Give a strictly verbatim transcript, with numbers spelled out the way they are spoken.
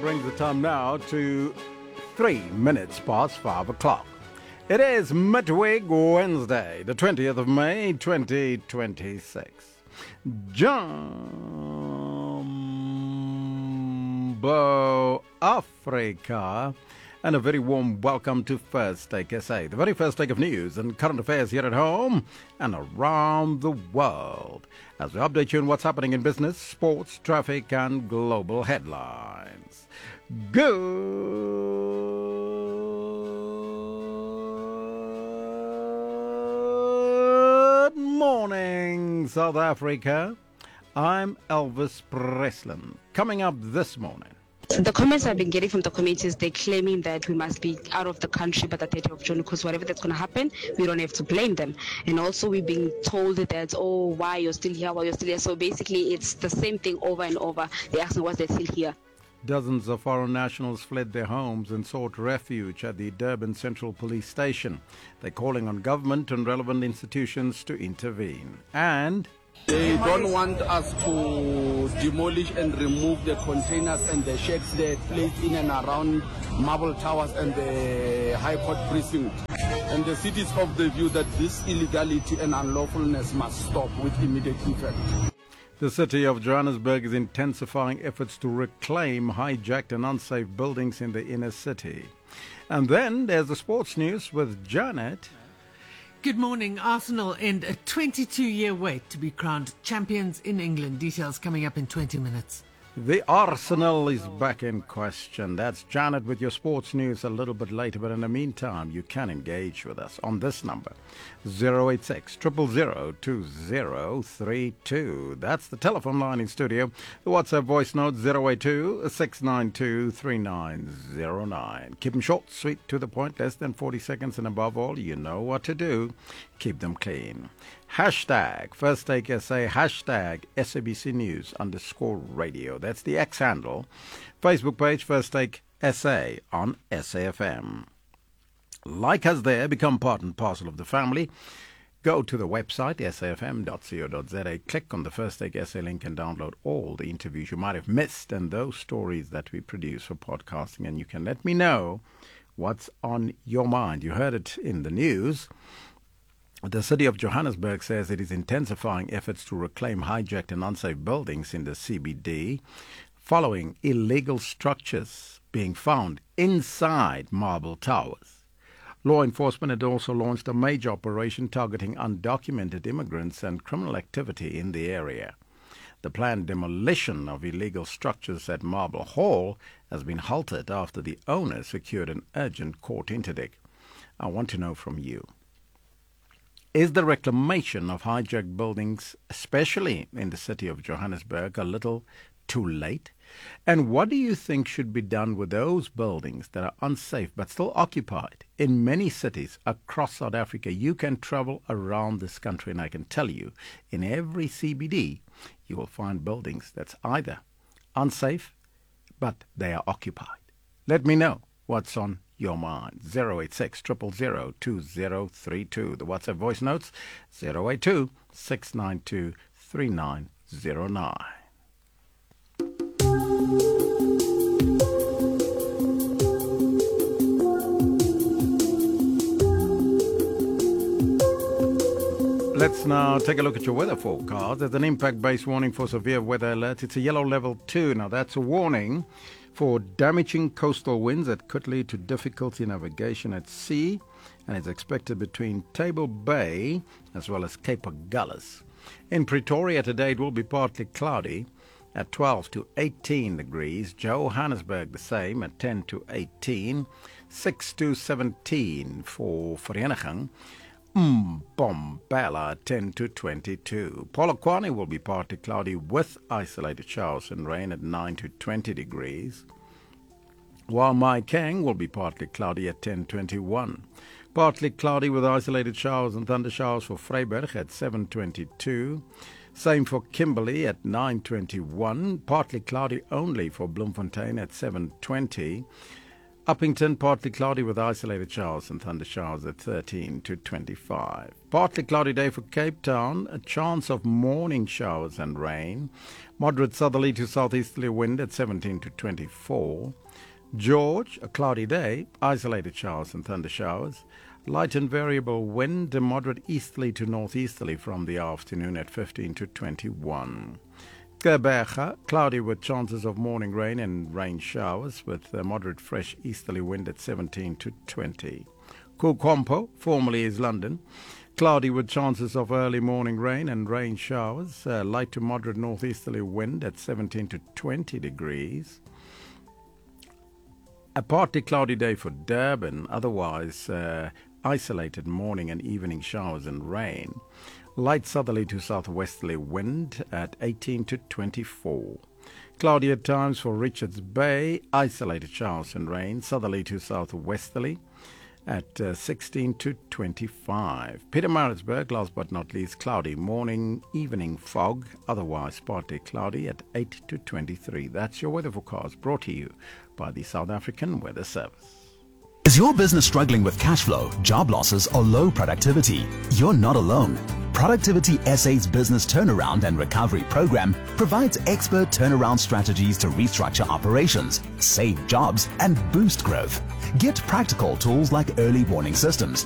brings the time now to three minutes past five o'clock. It is midweek Wednesday, the twentieth of May, twenty twenty-six. Jumbo Africa, and a very warm welcome to First Take S A, the very first take of news and current affairs here at home and around the world, as we update you on what's happening in business, sports, traffic, and global headlines. Good morning, South Africa. I'm Elvis Presslin. Coming up this morning. The comments I've been getting from the communities, they're claiming that we must be out of the country by the thirtieth of June because whatever that's going to happen, we don't have to blame them. And also we're being told that, oh, why you're still here, why you're still here. So basically it's the same thing over and over. They're asking why they're still here. Dozens of foreign nationals fled their homes and sought refuge at the Durban Central Police Station. They're calling on government and relevant institutions to intervene. And they don't want us to demolish and remove the containers and the shacks they placed in and around Marble Towers and the High Court precinct. And the city is of the view that this illegality and unlawfulness must stop with immediate effect. The city of Johannesburg is intensifying efforts to reclaim hijacked and unsafe buildings in the inner city. And then there's the sports news with Janet. Good morning. Arsenal end a twenty-two-year wait to be crowned champions in England. Details coming up in twenty minutes. The Arsenal is back in question. That's Janet with your sports news a little bit later. But in the meantime, you can engage with us on this number, zero eight six, zero zero zero, two zero three two. That's the telephone line in studio. The WhatsApp voice note, zero eight two, six nine two, three nine zero nine. Keep them short, sweet, to the point, less than forty seconds. And above all, you know what to do. Keep them clean. Hashtag First Take S A, hashtag S A B C News underscore radio. That's the X handle. Facebook page First Take S A on S A F M. Like us there, become part and parcel of the family. Go to the website S A F M dot co dot za, click on the First Take S A link and download all the interviews you might have missed and those stories that we produce for podcasting. And you can let me know what's on your mind. You heard it in the news. The city of Johannesburg says it is intensifying efforts to reclaim hijacked and unsafe buildings in the C B D following illegal structures being found inside Marble Towers. Law enforcement had also launched a major operation targeting undocumented immigrants and criminal activity in the area. The planned demolition of illegal structures at Marble Hall has been halted after the owner secured an urgent court interdict. I want to know from you. Is the reclamation of hijacked buildings, especially in the city of Johannesburg, a little too late? And what do you think should be done with those buildings that are unsafe but still occupied? In many cities across South Africa, you can travel around this country, and I can tell you, in every C B D, you will find buildings that's either unsafe, but they are occupied. Let me know what's on your mind. zero eight six, zero zero zero, two zero three two. The WhatsApp voice notes, zero eight two, six nine two, three nine zero nine. Let's now take a look at your weather forecast. There's an impact-based warning for severe weather alert. It's a yellow level two. Now, that's a warning for damaging coastal winds that could lead to difficulty navigation at sea, and it's expected between Table Bay as well as Cape Agulhas. In Pretoria today, it will be partly cloudy at twelve to eighteen degrees. Johannesburg the same at ten to eighteen. six to seventeen for Vereniging. Mbombela ten to twenty-two. Polokwane will be partly cloudy with isolated showers and rain at nine to twenty degrees. While Maikeng will be partly cloudy at ten to twenty-one. Partly cloudy with isolated showers and thunder showers for Vryburg at seven to twenty-two. Same for Kimberley at nine to twenty-one. Partly cloudy only for Bloemfontein at seven to twenty. Uppington, partly cloudy with isolated showers and thunder showers at thirteen to twenty-five. Partly cloudy day for Cape Town, a chance of morning showers and rain. Moderate southerly to southeasterly wind at seventeen to twenty-four. George, a cloudy day, isolated showers and thunder showers. Light and variable wind, a moderate easterly to northeasterly from the afternoon at fifteen to twenty-one. Gqeberha, cloudy with chances of morning rain and rain showers with a moderate fresh easterly wind at seventeen to twenty. Kukwampo, formerly is London, cloudy with chances of early morning rain and rain showers, uh, light to moderate northeasterly wind at seventeen to twenty degrees. A partly cloudy day for Durban, otherwise uh, isolated morning and evening showers and rain. Light southerly to southwesterly wind at eighteen to twenty-four. Cloudy at times for Richards Bay, isolated showers and rain, southerly to southwesterly at uh, sixteen to twenty-five. Pietermaritzburg, last but not least, cloudy morning, evening fog, otherwise partly cloudy at eight to twenty-three. That's your weather forecast brought to you by the South African Weather Service. Is your business struggling with cash flow, job losses, or low productivity? You're not alone. Productivity S A's Business Turnaround and Recovery Program provides expert turnaround strategies to restructure operations, save jobs, and boost growth. Get practical tools like early warning systems,